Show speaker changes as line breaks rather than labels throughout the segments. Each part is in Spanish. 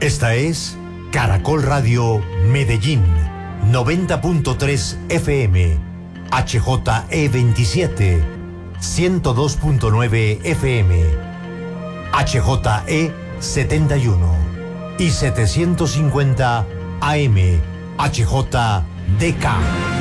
Esta es Caracol Radio Medellín, 90.3 FM, HJE27, 102.9 FM, HJE71 y 750 AM, HJDK.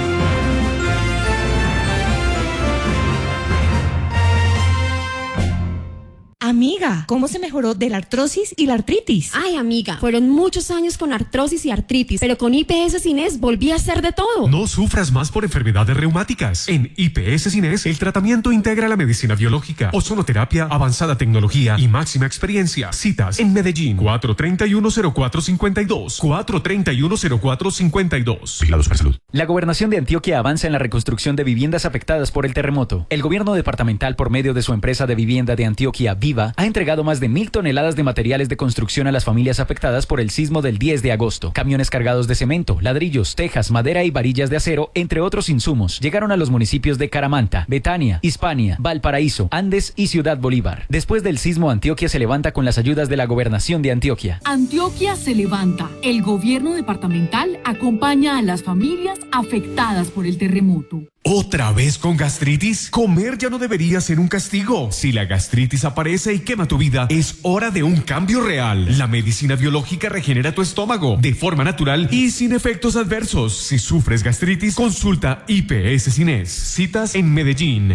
Amiga, ¿cómo se mejoró de la artrosis y la artritis?
Ay, amiga, fueron muchos años con artrosis y artritis, pero con IPS Cines volví a hacer de todo.
No sufras más por enfermedades reumáticas. En IPS Cines, el tratamiento integra la medicina biológica, ozonoterapia, avanzada tecnología y máxima experiencia. Citas en Medellín, 431-0452, 431-0452.
Vigilados para salud. La Gobernación de Antioquia avanza en la reconstrucción de viviendas afectadas por el terremoto. El gobierno departamental, por medio de su empresa de vivienda de Antioquia, Viva, ha entregado más de 1.000 toneladas de materiales de construcción a las familias afectadas por el sismo del 10 de agosto. Camiones cargados de cemento, ladrillos, tejas, madera y varillas de acero, entre otros insumos, llegaron a los municipios de Caramanta, Betania, Hispania, Valparaíso, Andes y Ciudad Bolívar. Después del sismo, Antioquia se levanta con las ayudas de la Gobernación de Antioquia.
Antioquia se levanta. El gobierno departamental acompaña a las familias afectadas por el terremoto.
¿Otra vez con gastritis? Comer ya no debería ser un castigo. Si la gastritis aparece y quema tu vida, es hora de un cambio real. La medicina biológica regenera tu estómago de forma natural y sin efectos adversos. Si sufres gastritis, consulta IPS Cines. Citas en Medellín,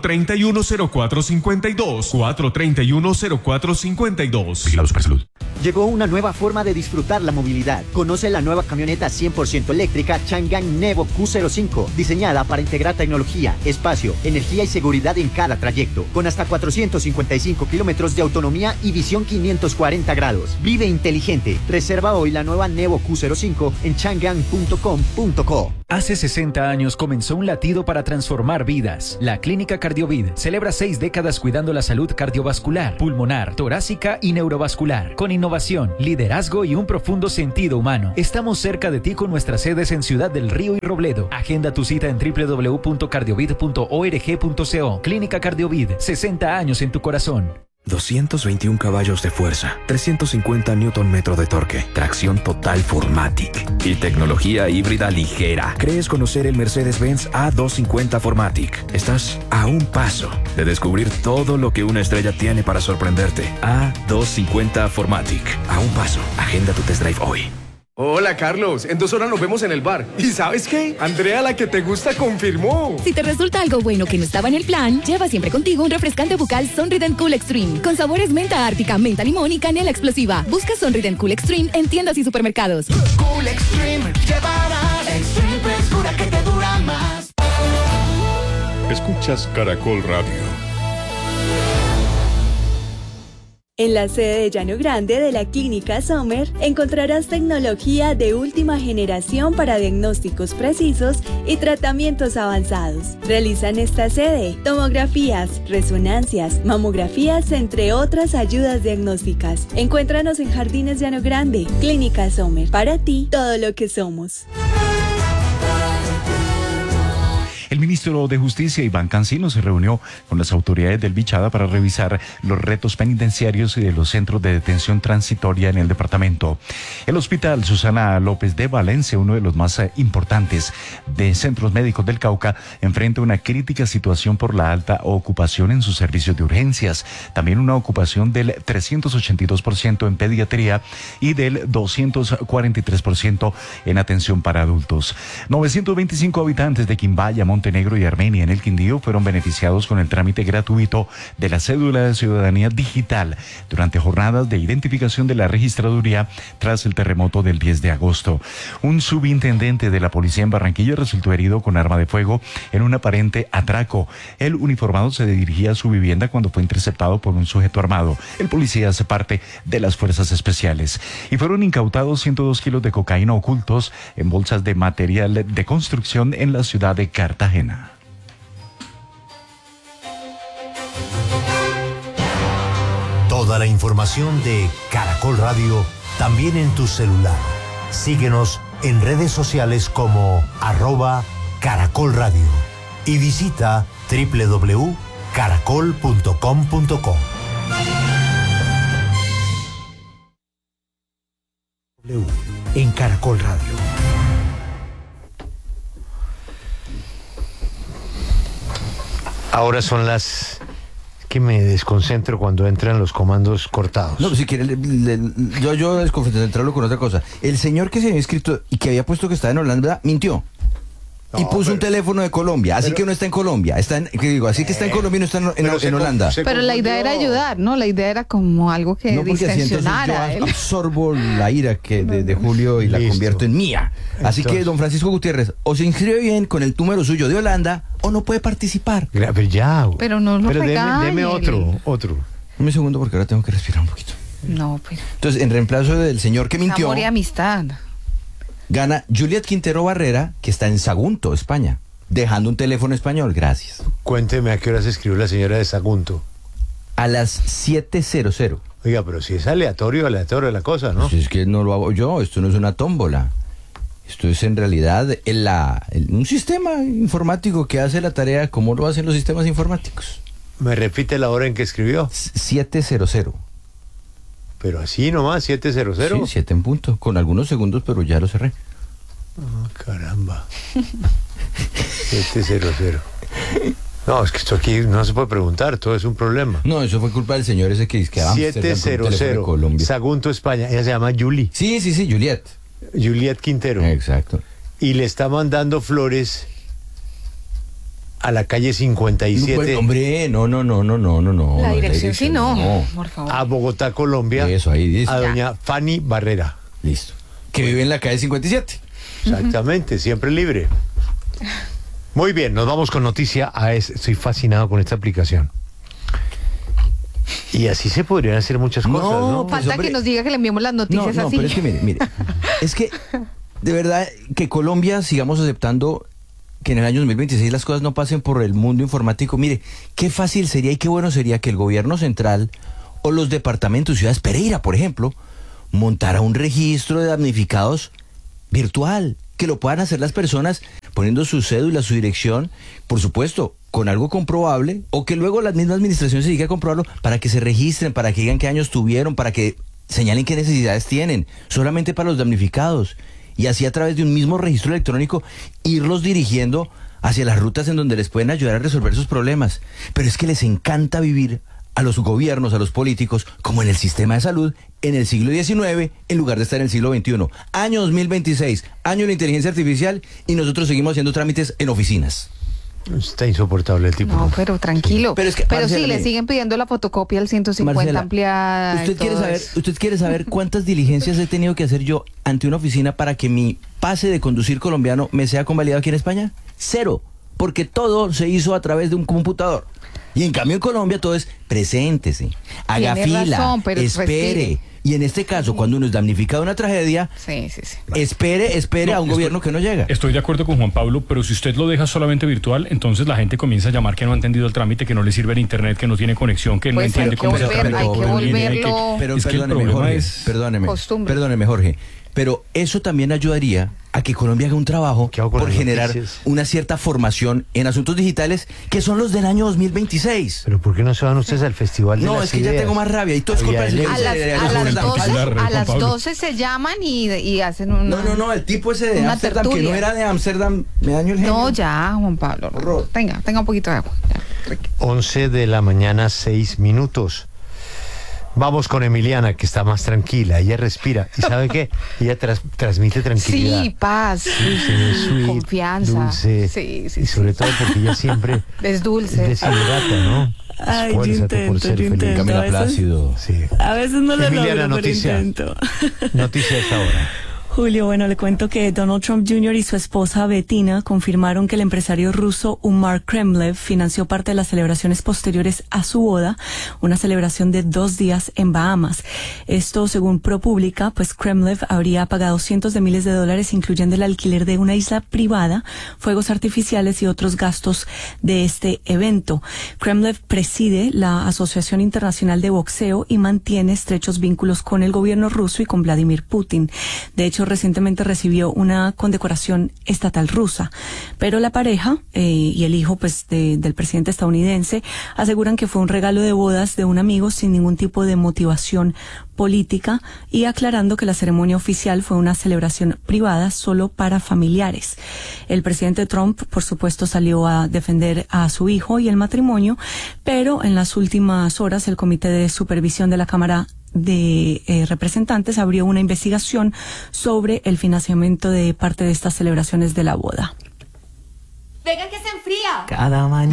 431-0452, 431-0452.
Vigilados para salud.
Llegó una nueva forma de disfrutar la movilidad. Conoce la nueva camioneta 100% eléctrica Changan Nevo Q05, diseñada para integrar tecnología, espacio, energía y seguridad en cada trayecto, con hasta 455 kilómetros de autonomía y visión 540 grados. Vive inteligente. Reserva hoy la nueva Nevo Q05 en changan.com.co.
Hace 60 años comenzó un latido para transformar vidas. La Clínica Cardiovid celebra 6 décadas cuidando la salud cardiovascular, pulmonar, torácica y neurovascular. Con innovación, liderazgo y un profundo sentido humano. Estamos cerca de ti con nuestras sedes en Ciudad del Río y Robledo. Agenda tu cita en www.cardiovid.org.co. Clínica Cardiovid, 60 años en tu corazón.
221 caballos de fuerza, 350 Nm de torque, tracción total 4MATIC y tecnología híbrida ligera. ¿Crees conocer el Mercedes-Benz A250 4MATIC? Estás a un paso de descubrir todo lo que una estrella tiene para sorprenderte. A250 4MATIC. A un paso. Agenda tu test drive hoy.
Hola, Carlos. En 2 horas nos vemos en el bar. ¿Y sabes qué? Andrea, la que te gusta, confirmó.
Si te resulta algo bueno que no estaba en el plan, lleva siempre contigo un refrescante bucal Sonrident Cool Extreme con sabores menta ártica, menta limón y canela explosiva. Busca Sonrident Cool Extreme en tiendas y supermercados.
Cool Extreme, llevarás Extreme frescura que te dura más.
Escuchas Caracol Radio.
En la sede de Llano Grande de la Clínica Sommer encontrarás tecnología de última generación para diagnósticos precisos y tratamientos avanzados. Realizan esta sede tomografías, resonancias, mamografías, entre otras ayudas diagnósticas. Encuéntranos en Jardines Llano Grande. Clínica Sommer. Para ti, todo lo que somos.
El ministro de Justicia, Iván Cancino, se reunió con las autoridades del Bichada para revisar los retos penitenciarios y de los centros de detención transitoria en el departamento. El Hospital Susana López de Valencia, uno de los más importantes de centros médicos del Cauca, enfrenta una crítica situación por la alta ocupación en sus servicios de urgencias. También una ocupación del 382% en pediatría y del 243% en atención para adultos. 925 habitantes de Quimbaya, Montenegro y Armenia en el Quindío fueron beneficiados con el trámite gratuito de la cédula de ciudadanía digital durante jornadas de identificación de la registraduría tras el terremoto del 10 de agosto. Un subintendente de la policía en Barranquilla resultó herido con arma de fuego en un aparente atraco. El uniformado se dirigía a su vivienda cuando fue interceptado por un sujeto armado. El policía hace parte de las fuerzas especiales. Y fueron incautados 102 kilos de cocaína ocultos en bolsas de material de construcción en la ciudad de Cartagena.
Toda la información de Caracol Radio también en tu celular. Síguenos en redes sociales como @Caracol Radio y visita www.caracol.com.co. En Caracol Radio. Ahora son las... que me desconcentro cuando entran los comandos cortados.
No, si quiere, yo desconcentrarlo con otra cosa. El señor que se había inscrito y que había puesto que estaba en Holanda, mintió. Y puso un teléfono de Colombia, así que no está en Colombia, así que está en Colombia y no está en Holanda.
Pero la idea era ayudar, ¿no? La idea era como algo que distensionara.
Yo absorbo la ira de Julio y la convierto en mía. Así que, don Francisco Gutiérrez, o se inscribe bien con el número suyo de Holanda o no puede participar.
Pero ya.
Pero no lo regañe.
Deme otro.
Un segundo porque ahora tengo que respirar un poquito.
No, pero...
Entonces, en reemplazo del señor que mintió...
Amor y amistad.
Gana Juliet Quintero Barrera, que está en Sagunto, España, dejando un teléfono español. Gracias.
Cuénteme a qué hora se escribió la señora de Sagunto.
A las 7:00.
Oiga, pero si es aleatorio la cosa, ¿no?
Pues es que no lo hago yo, esto no es una tómbola. Esto es en realidad un sistema informático que hace la tarea como lo hacen los sistemas informáticos.
¿Me repite la hora en que escribió?
7:00.
Pero así nomás, 7:00.
Sí, 7 en punto, con algunos segundos, pero ya lo cerré.
Oh, caramba. 7:00. No, es que esto aquí no se puede preguntar, todo es un problema.
No, eso fue culpa del señor ese que
7:00, Sagunto, España. Ella se llama Julie.
Sí, Juliet.
Juliet Quintero.
Exacto.
Y le está mandando flores a la calle 57.
No, pues, hombre, no.
La dirección sí no, por favor.
A Bogotá, Colombia.
Eso, ahí dice.
A doña Fanny Barrera.
Listo. Que vive en la calle 57.
Exactamente, siempre libre. Muy bien, nos vamos con noticia. Estoy fascinado con esta aplicación. Y así se podrían hacer muchas cosas, ¿no?
Falta que nos diga que le enviemos las noticias así.
No, pero es que mire. Es que, de verdad, que Colombia sigamos aceptando que en el año 2026 las cosas no pasen por el mundo informático. Mire, qué fácil sería y qué bueno sería que el gobierno central o los departamentos, Ciudades Pereira, por ejemplo, montara un registro de damnificados virtual, que lo puedan hacer las personas poniendo su cédula, su dirección, por supuesto, con algo comprobable, o que luego la misma administración se dedique a comprobarlo para que se registren, para que digan qué años tuvieron, para que señalen qué necesidades tienen, solamente para los damnificados. Y así a través de un mismo registro electrónico irlos dirigiendo hacia las rutas en donde les pueden ayudar a resolver sus problemas. Pero es que les encanta vivir a los gobiernos, a los políticos, como en el sistema de salud en el siglo XIX en lugar de estar en el siglo XXI. Año 2026, año de la inteligencia artificial, y nosotros seguimos haciendo trámites en oficinas.
Está insoportable el tipo.
No, pero tranquilo.
Sí.
Pero sí, le siguen pidiendo la fotocopia al 150
Marcela,
ampliada.
¿Usted quiere saber cuántas diligencias he tenido que hacer yo ante una oficina para que mi pase de conducir colombiano me sea convalidado aquí en España? 0, porque todo se hizo a través de un computador. Y en cambio en Colombia todo es preséntese, haga fila, espere. Y en este caso, cuando uno es damnificado en una tragedia, espere a un gobierno que no llega.
Estoy de acuerdo con Juan Pablo, pero si usted lo deja solamente virtual, entonces la gente comienza a llamar que no ha entendido el trámite, que no le sirve el internet, que no tiene conexión, que no entiende cómo se tramita.
Hay que volverlo.
Pero perdóneme, Jorge. Pero eso también ayudaría a que Colombia haga un trabajo por generar una cierta formación en asuntos digitales que son los del año 2026.
Pero ¿por qué no se van ustedes al festival de las ideas?
No, es que ya tengo más rabia y todo es culpa del señor.
A las 12 se llaman y hacen una...
No, el tipo ese de Ámsterdam, que no era de Ámsterdam, me daño el genio.
No, ya, Juan Pablo. Tenga un poquito de agua.
11 de la mañana, 6 minutos. Vamos con Emiliana, que está más tranquila. Ella respira. ¿Y sabe qué? Ella transmite tranquilidad.
Sí, paz.
Sweet,
confianza.
Dulce.
Sí.
Y sobre todo porque ella siempre...
Es dulce.
Deshidrata, ¿no?
Ay, yo intento.
Camila Plácido.
Sí.
A veces no lo
Emiliana,
logro,
noticia.
pero intento.
Noticia a esta hora.
Julio, bueno, le cuento que Donald Trump Jr. y su esposa Bettina confirmaron que el empresario ruso Umar Kremlev financió parte de las celebraciones posteriores a su boda, una celebración de 2 días en Bahamas. Esto, según ProPublica, pues Kremlev habría pagado cientos de miles de dólares, incluyendo el alquiler de una isla privada, fuegos artificiales y otros gastos de este evento. Kremlev preside la Asociación Internacional de Boxeo y mantiene estrechos vínculos con el gobierno ruso y con Vladimir Putin. De hecho, recientemente recibió una condecoración estatal rusa, pero la pareja y el hijo pues del presidente estadounidense aseguran que fue un regalo de bodas de un amigo sin ningún tipo de motivación política, y aclarando que la ceremonia oficial fue una celebración privada solo para familiares. El presidente Trump, por supuesto, salió a defender a su hijo y el matrimonio, pero en las últimas horas el Comité de Supervisión de la Cámara de Representantes abrió una investigación sobre el financiamiento de parte de estas celebraciones de la boda.
Venga que se enfría.
Cada mañana.